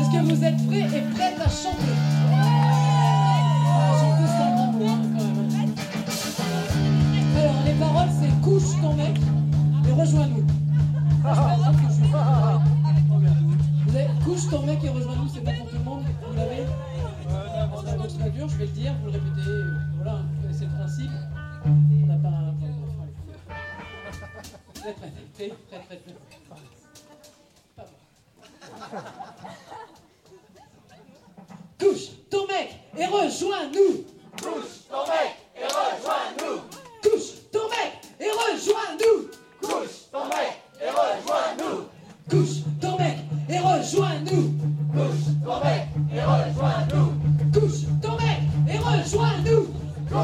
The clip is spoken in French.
Est-ce que vous êtes prêts et prêtes à chanter? Chanter, c'est un grand mot, hein, quand même. Alors, les paroles, c'est couche ton mec et rejoins-nous. Vous avez couche ton mec et rejoins-nous, c'est pas pour tout le monde, vous l'avez? C'est un box dur, je vais le dire, vous le répétez, voilà, vous connaissez le principe. On n'a pas un... Prêt. Couche ton mec et rejoins-nous. Couche ton mec et rejoins-nous. Couche ton mec et rejoins-nous. Couche ton mec et rejoins-nous. Couche